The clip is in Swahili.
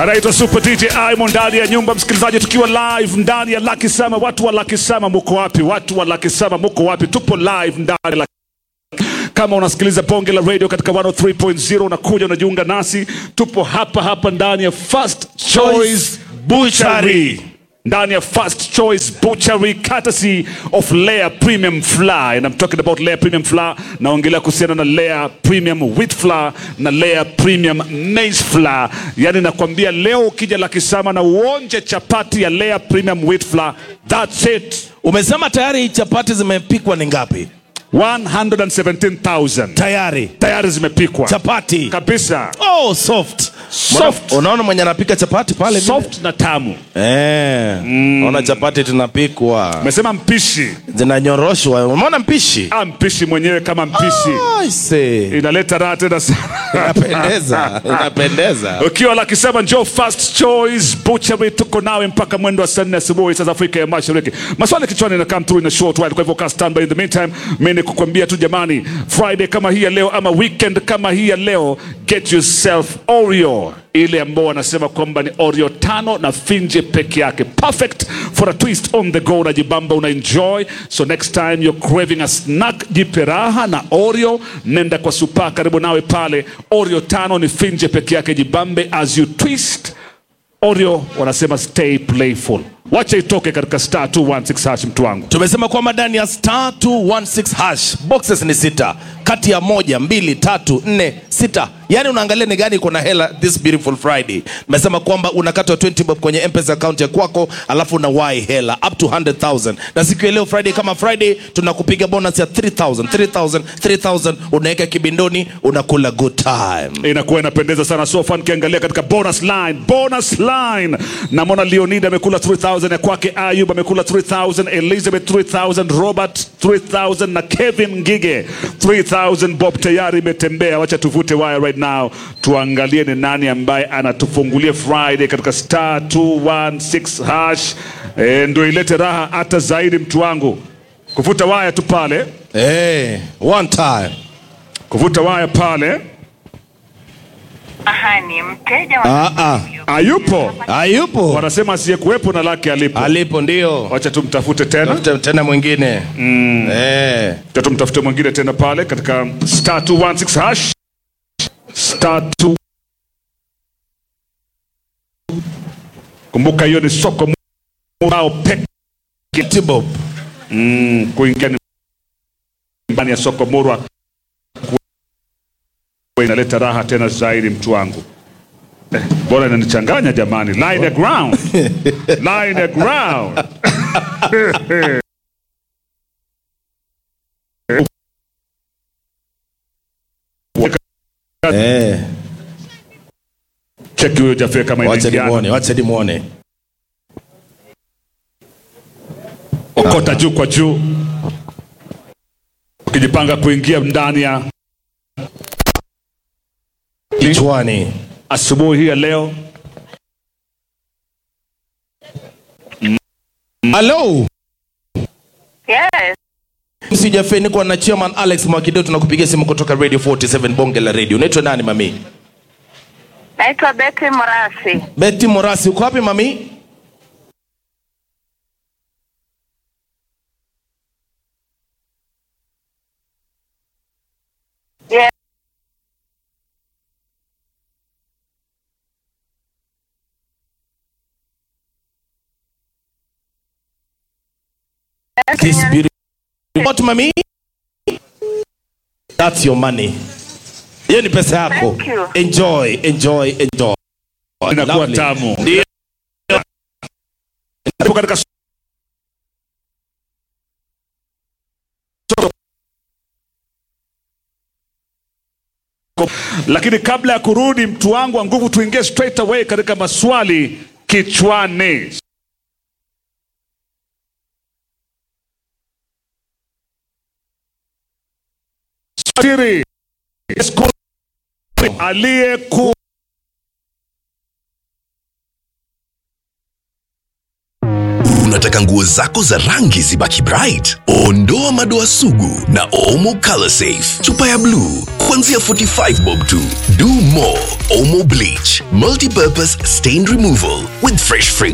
Anaitwa Super DJ Aimo ndani ya nyumba, msikilizaji, tukiwa live ndani ya Lucky Summer. Watu wa Lucky Summer mko wapi? Watu wa Lucky Summer mko wapi? Tupo live ndani ya kama unasikiliza bonge la radio katika 103.0 unakuja unajiunga nasi. Tupo hapa ndani ya First Choice Butchery. Ndani ya First Choice Butchery, courtesy of Layer Premium Flour. And I'm talking about Layer Premium Flour. Naongelea kuhusiana na Layer Premium Wheat Flour na Layer Premium Maize Flour. Yani nakwambia leo ukija Lucky Summer na uonje chapati ya Layer Premium Wheat Flour, that's it. Umesema tayari chapati zimepikwa ni ngapi? 117,000 tayari zimepikwa chapati kabisa. Oh, soft. Unaona mwenye anapika chapati pale soft na tamu. Unaona chapati tunapikwa. Umesema mpishi zinanyoroshwa. Umeona mpishi? Mpishi mwenyewe kama mpishi. Inaleta raha tena sana. Inapendeza. Ukiwa Lucky Summer njoo First Choice Butchery, tuko nawe mpaka mwendo wa 4 asubuhi saa za Afrika ya Mashariki. Maswali kichwani na come through in a short while, kwa hivyo cast stand by. In the meantime, mimi kukwambia tu jamani, Friday kama hii ya leo ama weekend kama hii ya leo, get yourself Oreo, ile ambao wanasema kwamba ni Oreo 5 na finje peke yake, perfect for a twist on the go, na jibamba una enjoy. So next time you're craving a snack, jipe raha na Oreo, nenda kwa super karibu nawe pale. Oreo 5 ni finje peke yake, jibambe as you twist. Oreo wanasema stay playful. Wacha itoke katika star 216 hash mtu wangu. Tumesema kwamba ndani ya star 216 hash boxes ni 6, kati ya 1, 2, 3, 4, 6. Yani unaangalia ni gani iko na hela this beautiful Friday. Tumesema kwamba unakatwa 20 bob kwenye M-Pesa account ya kwako, alafu na wai hela up to 100,000. Na siku ya leo Friday kama Friday tunakupiga bonus ya 3,000 unaweka kibindoni, unakula good time. Inakuwa inapendeza sana. So fun kiangalia katika bonus line. Na mona Leonida amekula 3,000 ya kwake, Ayub amekula 3,000, Elizabeth 3,000, Robert 3,000 na Kevin Ngige 3,000 bob tayari imetembea. Wacha tuvute wire right now, tuangalie ni nani ambaye anatufungulia Friday katika star 216 hash. Ndio ilete raha hata zaidi mtu wangu. Kuvuta wire tu pale. One time. Kuvuta wire pale. Ni mteja Ayupo. Wanasema asiyekuwepo na laki alipo ndio. Wacha tumtafute tena. Tena mwingine. Tumtafute mwingine tena pale katika star 216 hash. Star 2. Kumbuka hiyo ni soko mbao peke bob. Kuingia ndani ya soko murwa inaleta raha tena zaidi mtu wangu. Bora inanichanganya jamani. Line the ground. Check huyo Jaffe kama inaingia. Wacha nimuone. Okota juu kwa juu. Ukijipanga kuingia ndani ya kichwani asubuhi hii ya leo. Hello. Yes. Msijafeni niko na chairman Alex Mwakido, tunakupigia simu kutoka Radio 47 bonge la radio. Unaitwa nani mami? Naitwa Betty Morasi. Betty Morasi, uko wapi mami? Yes. This beautiful. What mami? That's your money. Hiyo ni pesa yako. Thank you. Enjoy. Inakuwa tamu. Hapo katika lakini kabla ya kurudi mtu wangu wa nguvu, tuingie straight away katika maswali kichwani. Siri aliyeku Unataka nguo zako za rangi zibaki bright? Ondoa madoa sugu na Omo Color Safe. Chupa ya blue kuanzia 45 bob tu. Do more. Omo Bleach, multi-purpose stain removal with fresh fragrance.